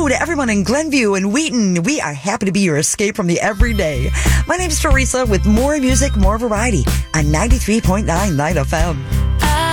hello to everyone in Glenview and Wheaton. We are happy to be your escape from the everyday. My name is Teresa with more music, more variety on 93.9 Light FM.